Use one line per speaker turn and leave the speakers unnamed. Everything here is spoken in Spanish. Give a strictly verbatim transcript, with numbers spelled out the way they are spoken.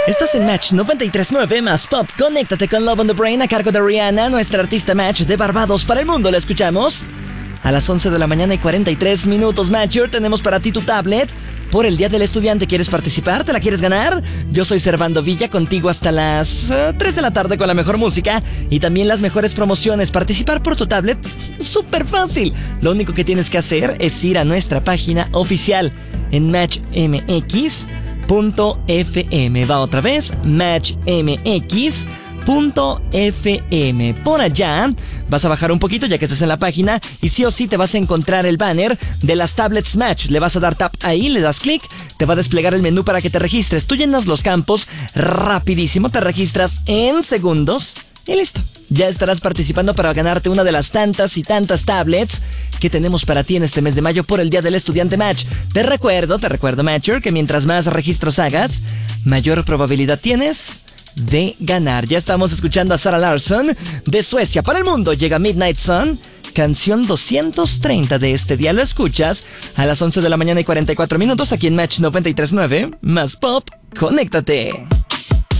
Estás en Match noventa y tres punto nueve más Pop. Conéctate con Love on the Brain a cargo de Rihanna, nuestra artista Match de Barbados para el mundo. La escuchamos a las once de la mañana y cuarenta y tres minutos. Matcher, tenemos para ti tu tablet por el Día del Estudiante. ¿Quieres participar? ¿Te la quieres ganar? Yo soy Servando Villa, contigo hasta las uh, tres de la tarde con la mejor música y también las mejores promociones. Participar por tu tablet, súper fácil. Lo único que tienes que hacer es ir a nuestra página oficial en match m x punto f m. Va otra vez, match m x punto f m. Por allá vas a bajar un poquito ya que estás en la página y sí o sí te vas a encontrar el banner de las tablets Match. Le vas a dar tap ahí, le das clic, te va a desplegar el menú para que te registres. Tú llenas los campos rapidísimo, te registras en segundos y listo. Ya estarás participando para ganarte una de las tantas y tantas tablets que tenemos para ti en este mes de mayo por el Día del Estudiante Match. Te recuerdo, te recuerdo, Matcher, que mientras más registros hagas, mayor probabilidad tienes de ganar. Ya estamos escuchando a Sara Larsson de Suecia para el mundo. Llega Midnight Sun, canción doscientos treinta de este día. Lo escuchas a las once de la mañana y cuarenta y cuatro minutos aquí en Match noventa y tres punto nueve más Pop. Conéctate.